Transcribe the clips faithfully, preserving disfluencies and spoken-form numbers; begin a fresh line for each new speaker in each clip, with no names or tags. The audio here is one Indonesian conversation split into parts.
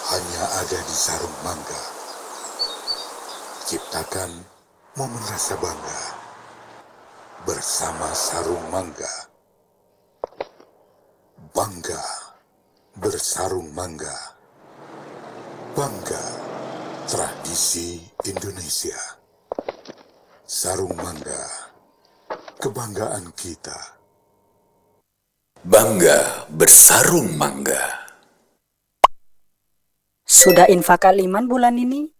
hanya ada di Sarung Mangga. Ciptakan momen rasa bangga bersama Sarung Mangga. Bangga bersarung mangga. Bangga tradisi Indonesia. Sarung Mangga, kebanggaan kita.
Bangga bersarung mangga.
Sudah infak aliman bulan ini?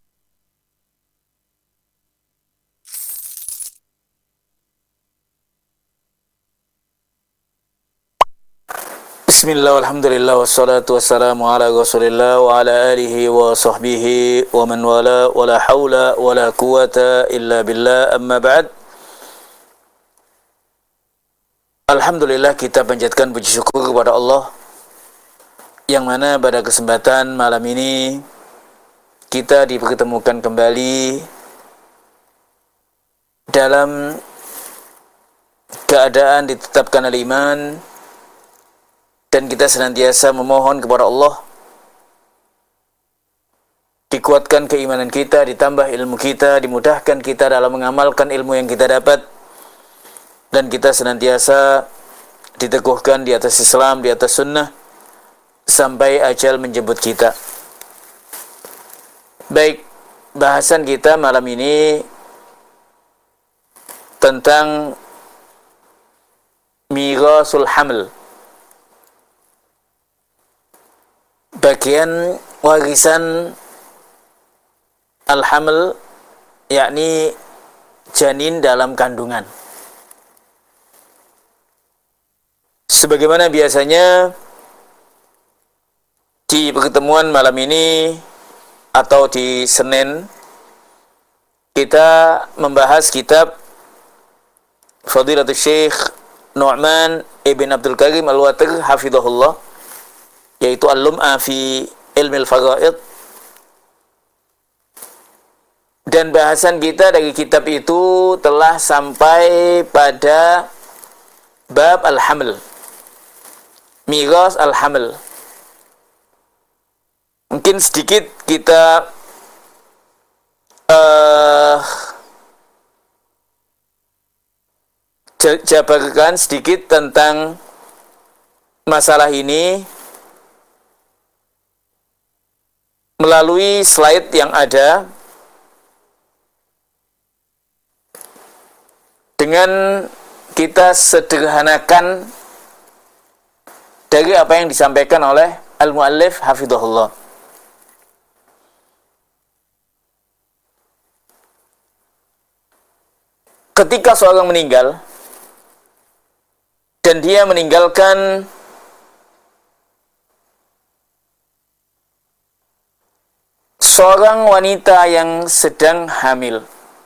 Bismillah, alhamdulillah, wassalatu wassalamu ala rasulillah wa ala alihi wa sahbihi wa man wala wa la hawla wa la quwata illa billah, amma ba'd. Alhamdulillah, kita panjatkan puji syukur kepada Allah yang mana pada kesempatan malam ini kita dipertemukan kembali dalam keadaan ditetapkan al-iman, dan kita senantiasa memohon kepada Allah dikuatkan keimanan kita, ditambah ilmu kita, dimudahkan kita dalam mengamalkan ilmu yang kita dapat, dan kita senantiasa diteguhkan di atas Islam, di atas sunnah sampai ajal menjemput kita. Baik, bahasan kita malam ini tentang mirasul haml, bagian warisan al-haml, yakni janin dalam kandungan. Sebagaimana biasanya di pertemuan malam ini atau di Senin kita membahas kitab Fadilatul Syekh Nu'man Ibn Abdul Karim Al-Watir hafizahullah, yaitu Al-Lum'a fi Ilmil Faraid. Dan bahasan kita dari kitab itu telah sampai pada bab al-haml, miras al-haml. Mungkin sedikit kita uh, jabarkan sedikit tentang masalah ini melalui slide yang ada, dengan kita sederhanakan dari apa yang disampaikan oleh al-muallif hafizahullah. Ketika seorang meninggal dan dia meninggalkan seorang wanita yang sedang hamil,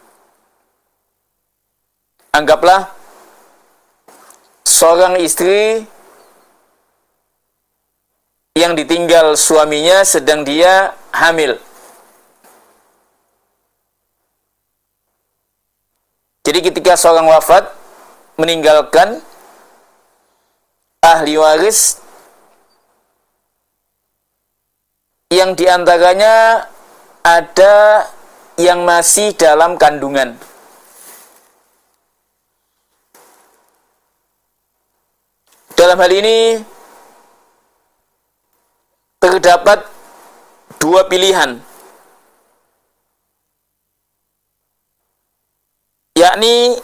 anggaplah seorang istri yang ditinggal suaminya sedang dia hamil. Jadi ketika seorang wafat, meninggalkan ahli waris yang diantaranya ada yang masih dalam kandungan. Dalam hal ini terdapat dua pilihan, yakni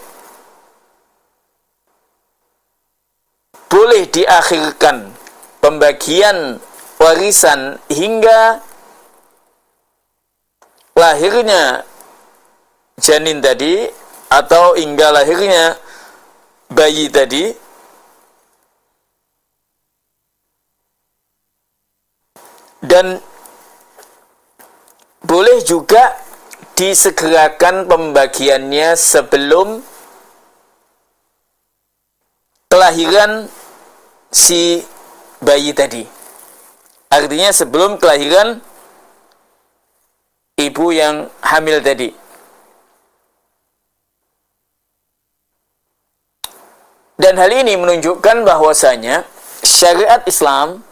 boleh diakhirkan pembagian warisan hingga lahirnya janin tadi atau hingga lahirnya bayi tadi, dan boleh juga disegerakan pembagiannya sebelum kelahiran si bayi tadi. Artinya sebelum kelahiran ibu yang hamil tadi. Dan hal ini menunjukkan bahwasanya syariat Islam